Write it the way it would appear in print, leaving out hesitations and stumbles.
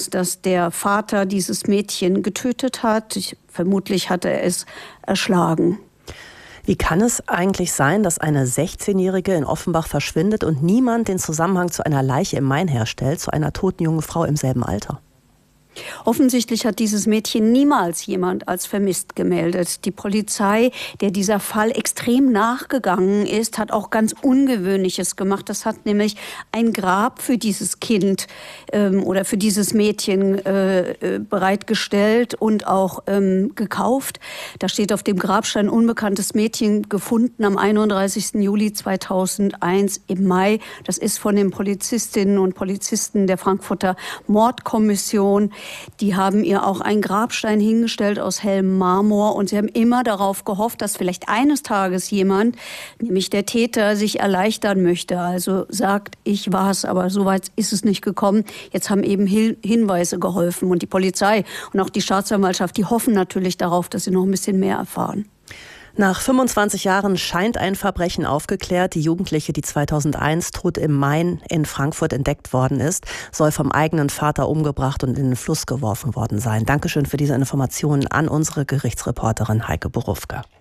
ist, dass der Vater dieses Mädchen getötet hat. Vermutlich hat er es erschlagen. Wie kann es eigentlich sein, dass eine 16-Jährige in Offenbach verschwindet und niemand den Zusammenhang zu einer Leiche im Main herstellt, zu einer toten jungen Frau im selben Alter? Offensichtlich hat dieses Mädchen niemals jemand als vermisst gemeldet. Die Polizei, der dieser Fall extrem nachgegangen ist, hat auch ganz Ungewöhnliches gemacht. Das hat nämlich ein Grab für dieses Kind oder für dieses Mädchen bereitgestellt und auch gekauft. Da steht auf dem Grabstein: unbekanntes Mädchen gefunden am 31. Juli 2001 im Mai. Das ist von den Polizistinnen und Polizisten der Frankfurter Mordkommission. Die haben ihr auch einen Grabstein hingestellt aus hellem Marmor und sie haben immer darauf gehofft, dass vielleicht eines Tages jemand, nämlich der Täter, sich erleichtern möchte. Also sagt, ich war's, aber so weit ist es nicht gekommen. Jetzt haben eben Hinweise geholfen und die Polizei und auch die Staatsanwaltschaft, die hoffen natürlich darauf, dass sie noch ein bisschen mehr erfahren. Nach 25 Jahren scheint ein Verbrechen aufgeklärt. Die Jugendliche, die 2001 tot im Main in Frankfurt entdeckt worden ist, soll vom eigenen Vater umgebracht und in den Fluss geworfen worden sein. Dankeschön für diese Informationen an unsere Gerichtsreporterin Heike Borufka.